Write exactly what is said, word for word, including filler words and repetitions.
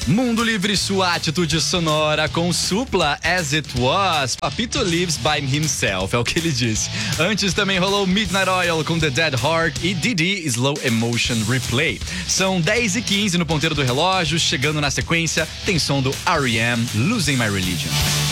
Mundo Livre, sua atitude sonora com Supla, As It Was. Papito lives by himself, é o que ele disse. Antes também rolou Midnight Oil com The Dead Heart e Didi, Slow Emotion Replay. São dez e quinze no ponteiro do relógio, chegando na sequência, tem som do R E M, Losing My Religion.